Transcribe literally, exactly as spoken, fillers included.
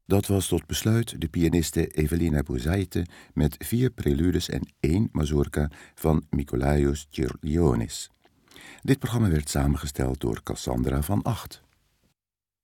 Dat was tot besluit de pianiste Evelina Bouzaite met vier preludes en één mazurka van Mikolaios Cherlionis. Dit programma werd samengesteld door Cassandra van Acht.